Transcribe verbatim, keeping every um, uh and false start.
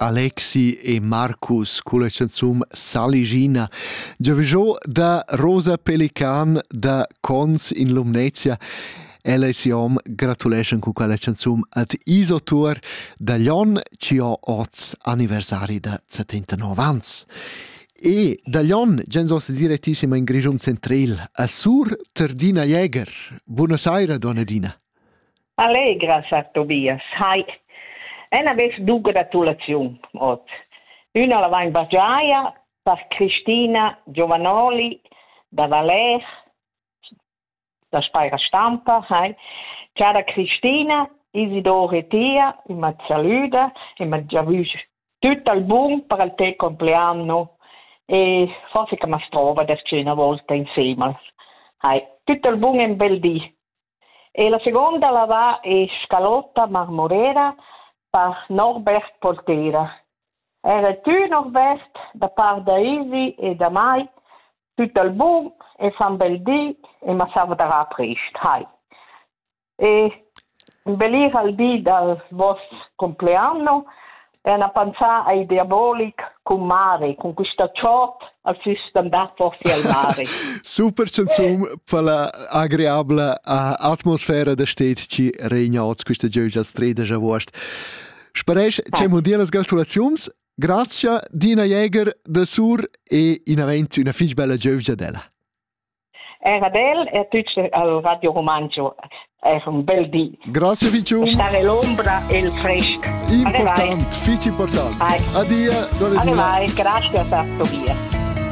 Alexi e Marcus con la canzun Saligina. Giovejò da Rosa Pelican da Cons in Lumnezia. Ella si om gratulation con quella canzun ad Isotur da Lion ci ha oz anniversari da settantanove ans. E da Lion, gensos direttissima in Grigium Centril, a Sur Terdina Jäger. Buonasera, donna Dina. Allegra, sa Tobias. Hai. En aves du gratulazioni. Una la va in Bagiaia per Cristina Giovanoli da Valer, da Speira Stampa. Hai. Ciao Cristina, Isidore Tia, e mi saluta, e mi già visto tutto il buon per il tuo compleanno. E forse che mi trova da una volta insieme. Hai. Tutto il buon e un bel dì. E la seconda la va è Scalotta Marmorera per Norbert Poltera. Era tu, Norbert, da parte da Isi e da mai, tutto il buon e fa un bel dì e mi saluterà presto. Hai. E un bel al dì del vostro compleanno e una pensata ai diabolic con mare, con questa ciot al sistema da forse al mare. Super canzun per la agreabile uh, atmosfera da stet ci regnat questa giorgia strada già vost. Sparesh, c'è mondiale gratulazions. Grazie Dina Jäger da Sur e in avent una fich bella giorgia della. Era del e tutti al Radio Romancio. È un bel dì. Grazie Vicium. Stare l'ombra e il fresco. Important, fich important. Vai. Addio, donna Dina. Vai, grazie a Tobias.